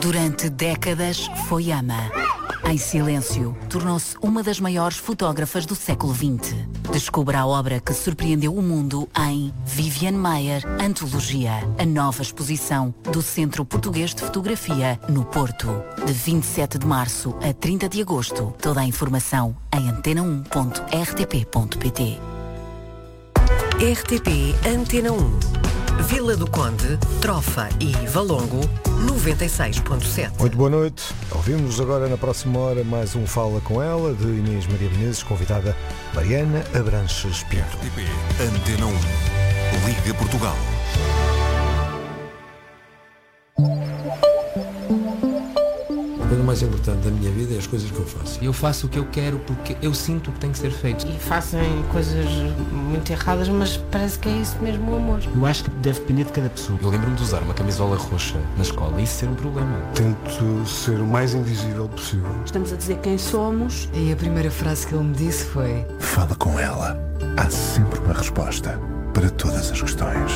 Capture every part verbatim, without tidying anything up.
Durante décadas foi ama. Em silêncio, tornou-se uma das maiores fotógrafas do século vinte. Descubra a obra que surpreendeu o mundo em Vivian Maier, Antologia, a nova exposição do Centro Português de Fotografia, no Porto. De vinte e sete de março a trinta de agosto. Toda a informação em antena um ponto r t p ponto p t. R T P Antena um. Vila do Conde, Trofa e Valongo, noventa e seis ponto sete. Muito boa noite. Ouvimos agora na próxima hora mais um Fala Com Ela, de Inês Maria Menezes, convidada Mariana Abranches Pinto. R T P Antena um. Liga Portugal. A coisa mais importante da minha vida é as coisas que eu faço. Eu faço o que eu quero porque eu sinto que tem que ser feito. E fazem coisas muito erradas, mas parece que é isso mesmo o amor. Eu acho que deve depender de cada pessoa. Eu lembro-me de usar uma camisola roxa na escola e isso ser um problema. Tento ser o mais invisível possível. Estamos a dizer quem somos. E a primeira frase que ele me disse foi: fala com ela. Há sempre uma resposta para todas as questões.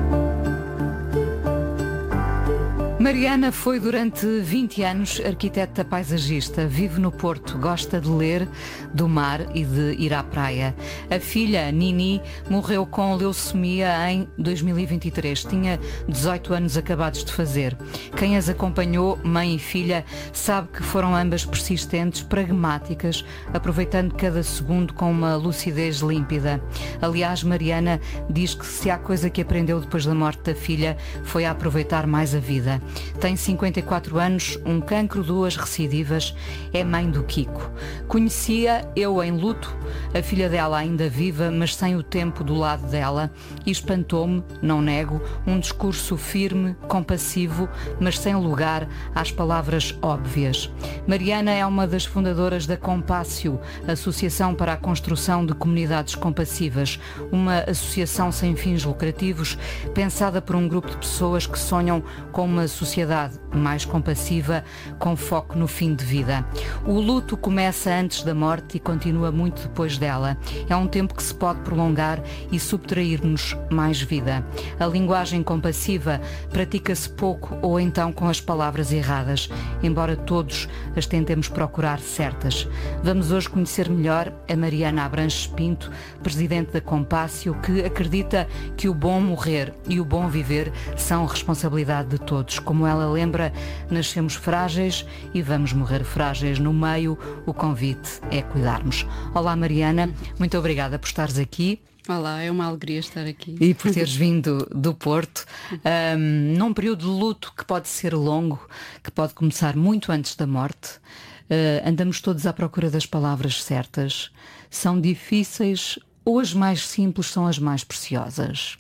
Mariana foi durante vinte anos arquiteta paisagista, vive no Porto, gosta de ler, do mar e de ir à praia. A filha, Nini, morreu com leucemia em dois mil e vinte e três, tinha dezoito anos acabados de fazer. Quem as acompanhou, mãe e filha, sabe que foram ambas persistentes, pragmáticas, aproveitando cada segundo com uma lucidez límpida. Aliás, Mariana diz que se há coisa que aprendeu depois da morte da filha foi a aproveitar mais a vida. Tem cinquenta e quatro anos, um cancro, duas recidivas, é mãe do Kiko. Conhecia eu em luto, a filha dela ainda viva, mas sem o tempo do lado dela, e espantou-me, não nego, um discurso firme, compassivo, mas sem lugar às palavras óbvias. Mariana é uma das fundadoras da Compácio, Associação para a Construção de Comunidades Compassivas, uma associação sem fins lucrativos, pensada por um grupo de pessoas que sonham com uma sociedade mais compassiva, com foco no fim de vida. O luto começa antes da morte e continua muito depois dela. É um tempo que se pode prolongar e subtrair-nos mais vida. A linguagem compassiva pratica-se pouco ou então com as palavras erradas, embora todos as tentemos procurar certas. Vamos hoje conhecer melhor a Mariana Abranches Pinto, presidente da Compácio, que acredita que o bom morrer e o bom viver são responsabilidade de todos. Como ela lembra, nascemos frágeis e vamos morrer frágeis no meio. O convite é cuidarmos. Olá, Mariana, muito obrigada por estares aqui. Olá, é uma alegria estar aqui. E por teres vindo do Porto, um, num período de luto que pode ser longo, que pode começar muito antes da morte. Uh, andamos todos à procura das palavras certas. São difíceis ou as mais simples são as mais preciosas?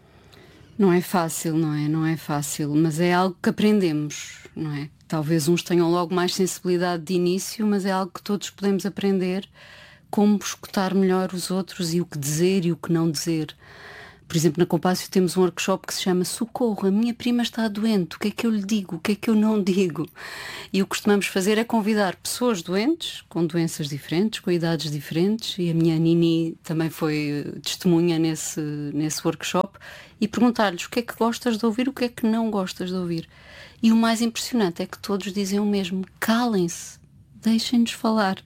Não é fácil, não é? Não é fácil, mas é algo que aprendemos, não é? Talvez uns tenham logo mais sensibilidade de início, mas é algo que todos podemos aprender, como escutar melhor os outros e o que dizer e o que não dizer. Por exemplo, na Compácio temos um workshop que se chama Socorro, a minha prima está doente, o que é que eu lhe digo, o que é que eu não digo? E o que costumamos fazer é convidar pessoas doentes, com doenças diferentes, com idades diferentes, e a minha Nini também foi testemunha nesse, nesse workshop, e perguntar-lhes o que é que gostas de ouvir, o que é que não gostas de ouvir. E o mais impressionante é que todos dizem o mesmo: calem-se, deixem-nos falar.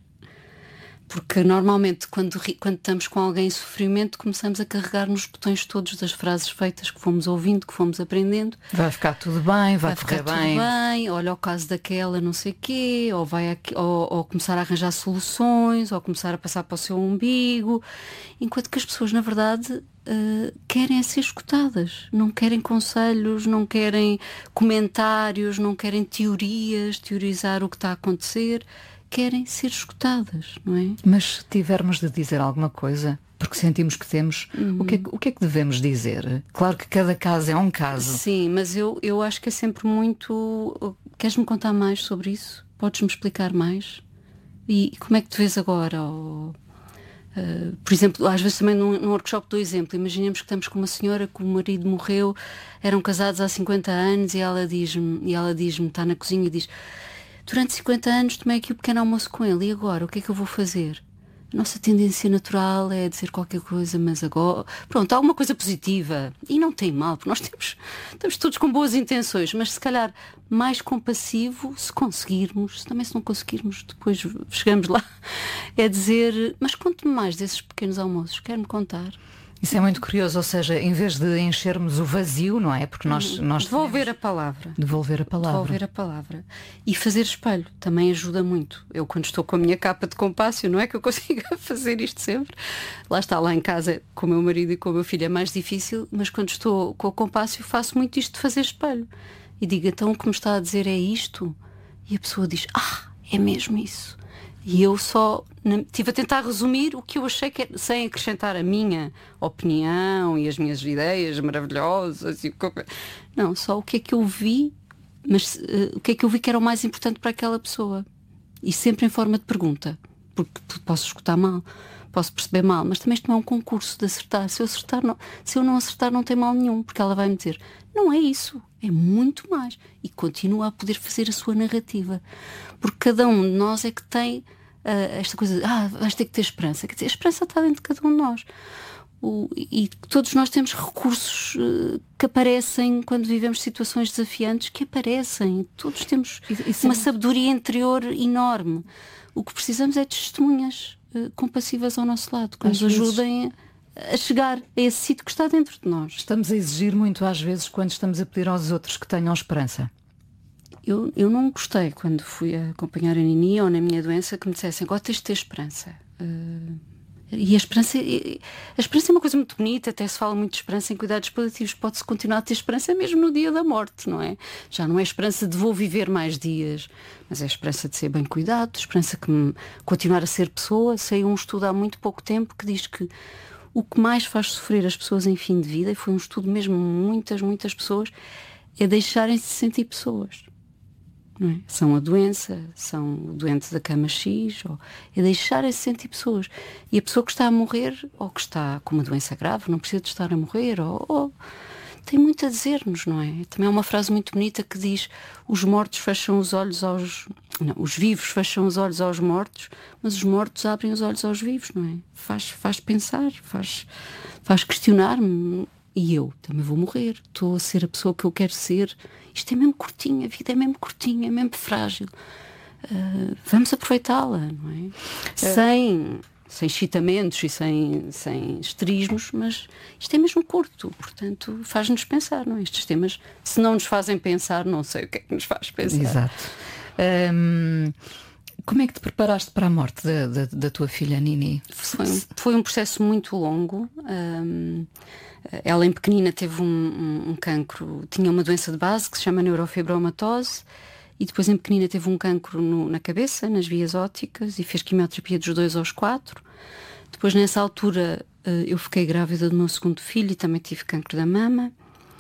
Porque normalmente quando, quando estamos com alguém em sofrimento começamos a carregar nos botões todos das frases feitas que fomos ouvindo, que fomos aprendendo. Vai ficar tudo bem, vai, vai ficar bem. tudo bem, olha o caso daquela não sei quê, ou, vai aqui, ou, ou começar a arranjar soluções, ou começar a passar para o seu umbigo, enquanto que as pessoas na verdade uh, querem é ser escutadas, não querem conselhos, não querem comentários, não querem teorias, teorizar o que está a acontecer. Querem ser escutadas, não é? Mas se tivermos de dizer alguma coisa, porque sentimos que temos, uhum. o, que é, o que é que devemos dizer? Claro que cada caso é um caso. Sim, mas eu, eu acho que é sempre muito... Queres-me contar mais sobre isso? Podes-me explicar mais? E como é que tu vês agora? Ou, uh, por exemplo, às vezes também num, num workshop dou exemplo. Imaginemos que estamos com uma senhora que o marido morreu, eram casados há cinquenta anos e ela diz-me, e ela diz-me, está na cozinha e diz: durante cinquenta anos tomei aqui o pequeno almoço com ele, e agora o que é que eu vou fazer? A nossa tendência natural é dizer qualquer coisa, mas agora... Pronto, há alguma coisa positiva. E não tem mal, porque nós temos, estamos todos com boas intenções, mas se calhar mais compassivo, se conseguirmos, também se não conseguirmos, depois chegamos lá, é dizer, mas conte-me mais desses pequenos almoços, quer-me contar? Isso é muito curioso, ou seja, em vez de enchermos o vazio, não é? Porque nós, nós devolver a palavra. Devolver a palavra. Devolver a palavra. E fazer espelho também ajuda muito. Eu, quando estou com a minha capa de compássio, não é que eu consiga fazer isto sempre. Lá está, lá em casa, com o meu marido e com o meu filho é mais difícil, mas quando estou com o compássio faço muito isto de fazer espelho. E digo, então o que me está a dizer é isto? E a pessoa diz, ah, é mesmo isso. E eu só estive a tentar resumir o que eu achei que era, sem acrescentar a minha opinião e as minhas ideias maravilhosas. E... Não, só o que é que eu vi, mas uh, o que é que eu vi que era o mais importante para aquela pessoa. E sempre em forma de pergunta, porque posso escutar mal, posso perceber mal, mas também isto não é um concurso de acertar. Se eu acertar, não, se eu não acertar, não tem mal nenhum, porque ela vai me dizer, não é isso, é muito mais. E continua a poder fazer a sua narrativa. Porque cada um de nós é que tem uh, esta coisa de, ah, vais ter que ter esperança. Quer dizer, a esperança está dentro de cada um de nós. O, e todos nós temos recursos uh, que aparecem quando vivemos situações desafiantes, que aparecem. Todos temos Isso uma é... sabedoria interior enorme. O que precisamos é de testemunhas uh, compassivas ao nosso lado, que às nos ajudem vezes... a chegar a esse sítio que está dentro de nós. Estamos a exigir muito às vezes quando estamos a pedir aos outros que tenham esperança. Eu, eu não gostei quando fui a acompanhar a Nini ou na minha doença que me dissessem, agora tens de ter esperança. Uh, e a esperança, a esperança é uma coisa muito bonita, até se fala muito de esperança em cuidados paliativos. Pode-se continuar a ter esperança mesmo no dia da morte, não é? Já não é esperança de vou viver mais dias, mas é esperança de ser bem cuidado, esperança que me, continuar a ser pessoa. Saiu um estudo há muito pouco tempo que diz que o que mais faz sofrer as pessoas em fim de vida, e foi um estudo mesmo, muitas, muitas pessoas, é deixarem-se de sentir pessoas. Não é? São a doença, são o doente da cama X, ou é deixarem-se de sentir pessoas. E a pessoa que está a morrer, ou que está com uma doença grave, não precisa de estar a morrer, ou, ou tem muito a dizer-nos, não é? Também há uma frase muito bonita que diz, os mortos fecham os olhos aos... Não, os vivos fecham os olhos aos mortos, mas os mortos abrem os olhos aos vivos, não é? Faz, faz pensar, faz, faz questionar-me. E eu também vou morrer, estou a ser a pessoa que eu quero ser. Isto é mesmo curtinho, a vida é mesmo curtinha, é mesmo frágil. Uh, vamos aproveitá-la, não é? É. Sem, sem excitamentos e sem, sem esterismos, mas isto é mesmo curto, portanto faz-nos pensar, não é? Estes temas, se não nos fazem pensar, não sei o que é que nos faz pensar. Exato. Um... Como é que te preparaste para a morte da, da, da tua filha Nini? Foi um, foi um processo muito longo. Um, ela em pequenina teve um, um, um cancro, tinha uma doença de base que se chama neurofibromatose, e depois em pequenina teve um cancro no, na cabeça, nas vias ópticas, e fez quimioterapia dos dois aos quatro. Depois nessa altura eu fiquei grávida do meu segundo filho e também tive cancro da mama.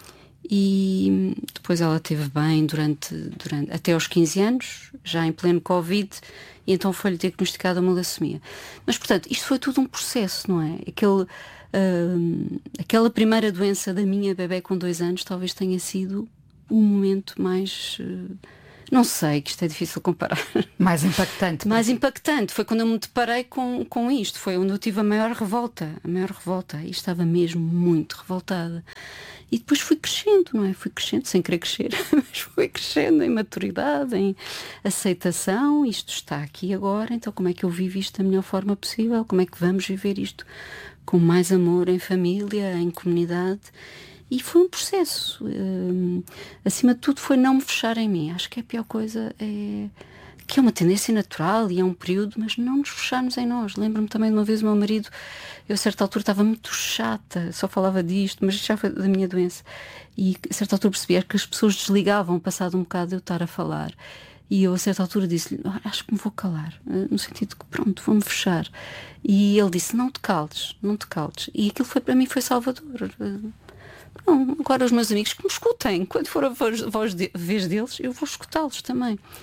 E depois ela esteve bem durante, durante, até aos quinze anos, já em pleno Covid, e então foi-lhe diagnosticada uma leucemia. Mas, portanto, isto foi tudo um processo, não é? Aquele, uh, aquela primeira doença da minha bebé com dois anos talvez tenha sido o momento mais... Uh, não sei, que isto é difícil comparar. Mais impactante. Mais impactante. Foi quando eu me deparei com, com isto. Foi onde eu tive a maior revolta. A maior revolta. E estava mesmo muito revoltada. E depois fui crescendo, não é? Fui crescendo, sem querer crescer, mas fui crescendo em maturidade, em aceitação. Isto está aqui agora, então como é que eu vivo isto da melhor forma possível? Como é que vamos viver isto com mais amor em família, em comunidade? E foi um processo. Uh, acima de tudo foi não me fechar em mim. Acho que a pior coisa é... que é uma tendência natural e é um período, mas não nos fecharmos em nós. Lembro-me também de uma vez o meu marido, eu a certa altura estava muito chata, só falava disto, mas já foi da minha doença. E a certa altura percebi que as pessoas desligavam, passado um bocado de eu estar a falar. E eu a certa altura disse-lhe, acho que me vou calar, no sentido que pronto, vou-me fechar. E ele disse, não te cales, não te cales. E aquilo foi para mim foi salvador. Não, agora os meus amigos que me escutem, quando for a voz, voz de, vez deles, eu vou escutá-los também.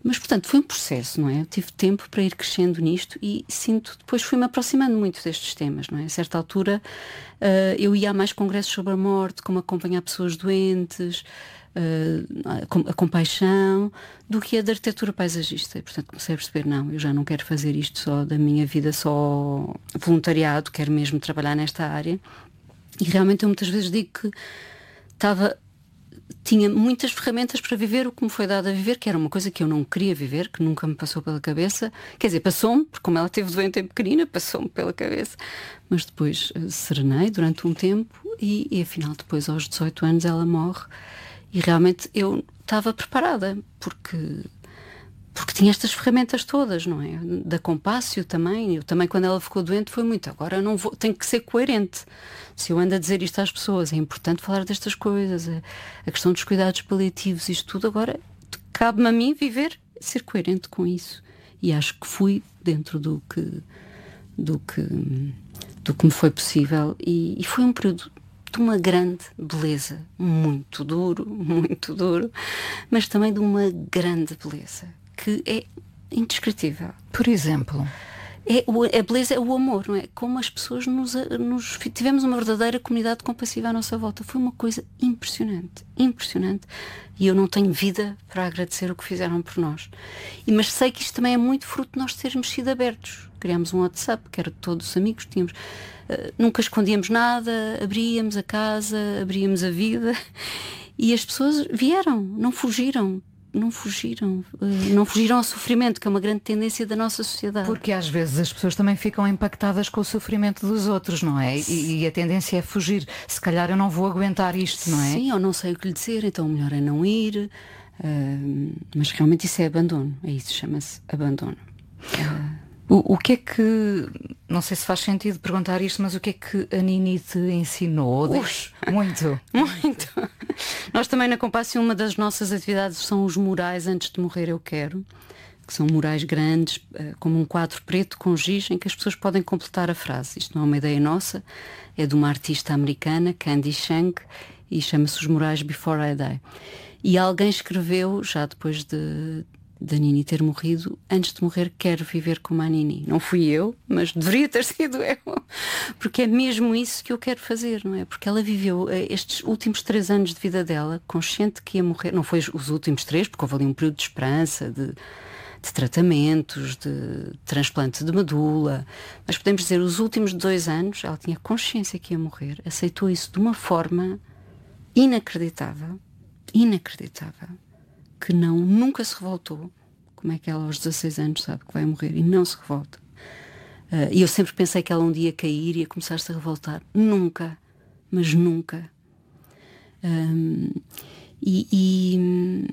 Mas, portanto, foi um processo, não é? Eu tive tempo para ir crescendo nisto e sinto, depois fui-me aproximando muito destes temas, não é? A certa altura uh, eu ia a mais congressos sobre a morte, como acompanhar pessoas doentes, uh, a, a compaixão, do que a da arquitetura paisagista. E, portanto, comecei a perceber, não, eu já não quero fazer isto só da minha vida, só voluntariado, quero mesmo trabalhar nesta área. E realmente eu muitas vezes digo que estava... tinha muitas ferramentas para viver o que me foi dado a viver, que era uma coisa que eu não queria viver, que nunca me passou pela cabeça. Quer dizer, passou-me, porque como ela teve doente em pequenina, passou-me pela cabeça. Mas depois uh, serenei durante um tempo e, e afinal depois aos dezoito anos ela morre. E realmente eu estava preparada, porque... porque tinha estas ferramentas todas, não é? Da Compássio também. Eu também, quando ela ficou doente, foi muito. Agora eu não vou, tenho que ser coerente. Se eu ando a dizer isto às pessoas, é importante falar destas coisas. A, a questão dos cuidados paliativos, isto tudo, agora cabe-me a mim viver, ser coerente com isso. E acho que fui dentro do que, do que, do que me foi possível. E, e foi um período de uma grande beleza. Muito duro, muito duro. Mas também de uma grande beleza. Que é indescritível. Por exemplo, é, a beleza é o amor, não é? Como as pessoas nos, nos... Tivemos uma verdadeira comunidade compassiva à nossa volta. Foi uma coisa impressionante, impressionante. E eu não tenho vida para agradecer o que fizeram por nós. E, mas sei que isto também é muito fruto de nós termos sido abertos. Criámos um WhatsApp, que era de todos os amigos, tínhamos... Uh, nunca escondíamos nada, abríamos a casa, abríamos a vida. E as pessoas vieram, não fugiram. Não fugiram, não fugiram ao sofrimento, que é uma grande tendência da nossa sociedade. Porque às vezes as pessoas também ficam impactadas com o sofrimento dos outros, não é? E, e a tendência é fugir. Se calhar eu não vou aguentar isto, não é? Sim, ou não sei o que lhe dizer, então o melhor é não ir. Uh, mas realmente isso é abandono. É isso, chama-se abandono. Uh, O, o que é que, não sei se faz sentido perguntar isto, mas o que é que a Nini te ensinou? Ux, muito. Muito. Nós também na Compássio, uma das nossas atividades são os murais Antes de Morrer Eu Quero, que são murais grandes, como um quadro preto com giz, em que as pessoas podem completar a frase. Isto não é uma ideia nossa, é de uma artista americana, Candy Shank, e chama-se Os Murais Before I Die. E alguém escreveu, já depois de... da Nini ter morrido, antes de morrer quero viver como a Nini. Não fui eu, mas deveria ter sido eu, porque é mesmo isso que eu quero fazer, não é? Porque ela viveu estes últimos três anos de vida dela consciente que ia morrer. Não foi os últimos três, porque houve ali um período de esperança, de, de tratamentos, de transplante de medula, mas podemos dizer os últimos dois anos ela tinha consciência que ia morrer, aceitou isso de uma forma inacreditável, inacreditável, que não, nunca se revoltou. Como é que ela aos dezasseis anos sabe que vai morrer e não se revolta? Uh, e eu sempre pensei que ela um dia cair e ia começar-se a revoltar. Nunca, mas nunca. Um, e e,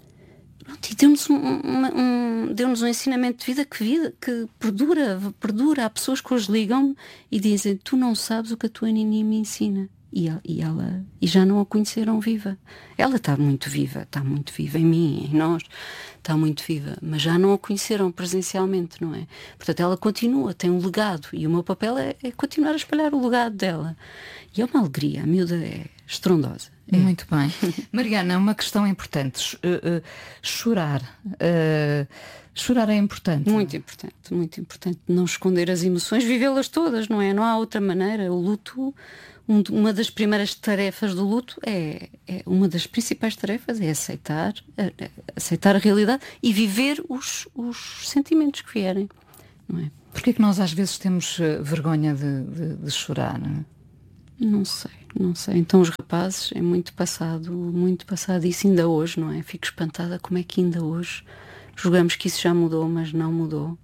e deu-nos um, um, deu-nos um ensinamento de vida que, vida que perdura, perdura. Há pessoas que hoje ligam-me e dizem: tu não sabes o que a tua Nini me ensina. E ela, e ela e já não a conheceram viva. Ela está muito viva, está muito viva em mim, em nós, está muito viva, mas já não a conheceram presencialmente, não é? Portanto, ela continua, tem um legado, e o meu papel é, é continuar a espalhar o legado dela. E é uma alegria, a miúda é estrondosa. É. Muito bem. Mariana, uma questão importante. Uh, uh, chorar. Uh, chorar é importante. Muito importante, muito importante. Não esconder as emoções, vivê-las todas, não é? Não há outra maneira. O luto... Um, uma das primeiras tarefas do luto é, é uma das principais tarefas é aceitar é, aceitar a realidade e viver os, os sentimentos que vierem, não é? Porquê é que nós às vezes temos vergonha de, de, de chorar? Não é? Não sei, não sei. Então os rapazes é muito passado, muito passado isso ainda hoje, não é? Fico espantada como é que ainda hoje julgamos que isso já mudou, mas não mudou.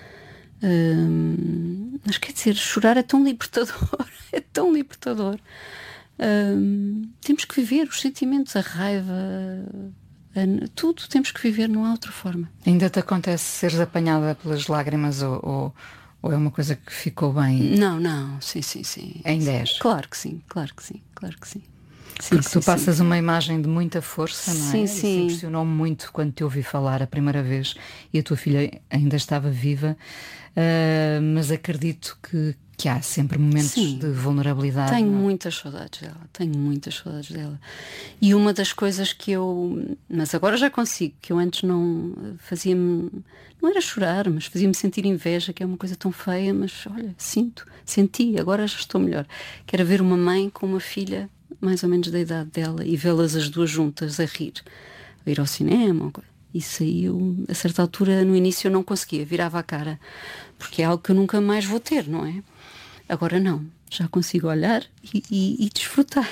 Hum, mas quer dizer, chorar é tão libertador, é tão libertador. Hum, temos que viver os sentimentos, a raiva, a, tudo temos que viver, não há outra forma. Ainda te acontece seres apanhada pelas lágrimas ou, ou, ou é uma coisa que ficou bem? Não, não, sim, sim, sim. Ainda és? Claro que sim, claro que sim, claro que sim. Sim, porque sim, tu passas sim. uma imagem de muita força, não é? Sim, Isso sim. impressionou-me muito quando te ouvi falar a primeira vez e a tua filha ainda estava viva, uh, mas acredito que, Que há sempre momentos Sim, de vulnerabilidade. Tenho não? muitas saudades dela, tenho muitas saudades dela. E uma das coisas que eu, mas agora já consigo, que eu antes não fazia-me, não era chorar, mas fazia-me sentir inveja, que é uma coisa tão feia, mas olha, sinto, senti, agora já estou melhor. Que era ver uma mãe com uma filha mais ou menos da idade dela e vê-las as duas juntas a rir, a ir ao cinema. Isso aí, eu, a certa altura, no início eu não conseguia, virava a cara, porque é algo que eu nunca mais vou ter, não é? Agora não, já consigo olhar e, e, e desfrutar.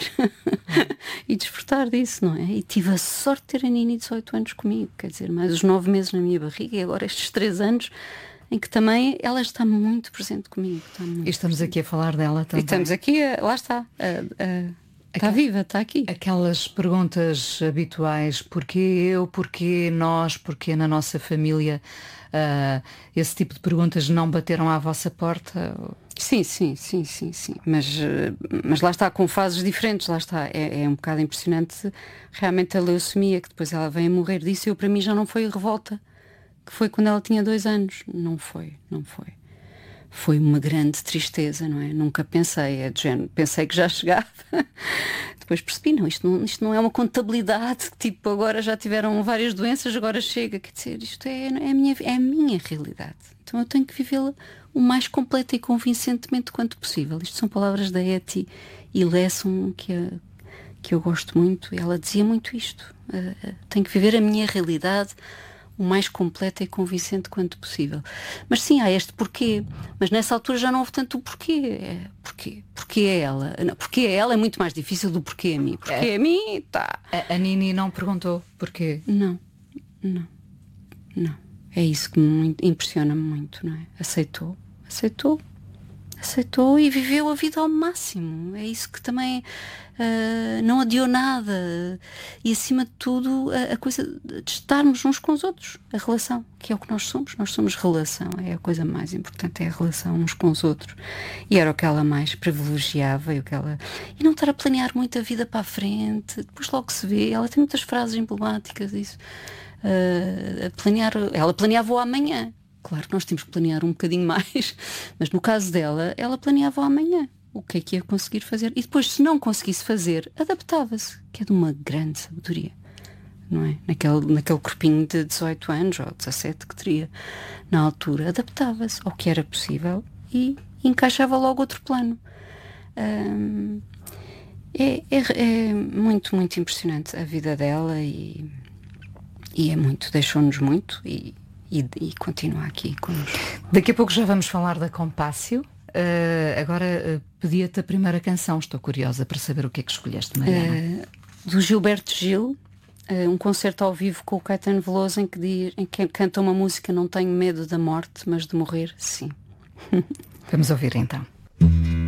E desfrutar disso, não é? E tive a sorte de ter a Nini dezoito anos comigo, quer dizer, mais os nove meses na minha barriga e agora estes três anos em que também ela está muito presente comigo. Está muito e estamos presente. aqui a falar dela também. E estamos aqui, a, lá está, a, a, está Aquel, viva, está aqui. Aquelas perguntas habituais, porquê eu, porquê nós, porquê na nossa família, uh, esse tipo de perguntas não bateram à vossa porta? Sim, sim, sim, sim, sim. Mas, mas lá está, com fases diferentes, lá está. É, é um bocado impressionante realmente a leucemia, que depois ela vem a morrer disso. Eu, para mim, já não foi a revolta, que foi quando ela tinha dois anos. Não foi, não foi. Foi uma grande tristeza, não é? Nunca pensei, é de género, pensei que já chegava. Depois percebi, não, isto não, isto não é uma contabilidade, tipo, agora já tiveram várias doenças, agora chega. Quer dizer, isto é, é, a, minha, é a minha realidade. Então eu tenho que vivê-la o mais completa e convincentemente quanto possível. Isto são palavras da Etty e Lesson que, a, que eu gosto muito. Ela dizia muito isto. Uh, uh, tenho que viver a minha realidade o mais completa e convincente quanto possível. Mas sim, há este porquê. Mas nessa altura já não houve tanto o porquê. É, porquê? Porquê é ela? Não, porquê é ela é muito mais difícil do porquê a mim. Porquê é. a mim, tá. A, a Nini não perguntou porquê? Não, não, não. É isso que me impressiona-me muito, não é? Aceitou, aceitou, aceitou e viveu a vida ao máximo. É isso que também uh, não adiou nada. E acima de tudo a, a coisa de estarmos uns com os outros, a relação, que é o que nós somos. Nós somos relação, é a coisa mais importante, é a relação uns com os outros. E era o que ela mais privilegiava e o que ela... E não estar a planear muito a vida para a frente, depois logo se vê. Ela tem muitas frases emblemáticas disso. Uh, a planear, ela planeava o amanhã. Claro que nós temos que planear um bocadinho mais, mas no caso dela, ela planeava o amanhã, o que é que ia conseguir fazer, e depois, se não conseguisse fazer, adaptava-se, que é de uma grande sabedoria, não é? Naquele, naquele corpinho de dezoito anos ou dezassete que teria na altura, adaptava-se ao que era possível e encaixava logo outro plano. Um, é, é, é muito, muito impressionante a vida dela e E é muito, deixou-nos muito e, e, e continua aqui connosco. Daqui a pouco já vamos falar da Compácio. Uh, agora uh, pedi-te a primeira canção, estou curiosa para saber o que é que escolheste, Mariana. Uh, do Gilberto Gil, uh, um concerto ao vivo com o Caetano Veloso em que, diz, em que canta uma música: não tenho medo da morte, mas de morrer, sim. Vamos ouvir então.